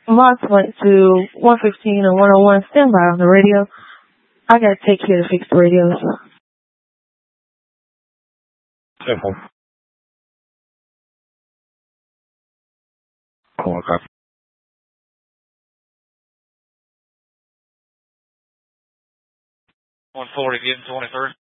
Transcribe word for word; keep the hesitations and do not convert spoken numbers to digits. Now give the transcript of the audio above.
Moss went to one fifteen and one oh one. Stand by on the radio. I gotta take care to fix the radios. Simple. Oh, okay. one forty, getting twenty-three.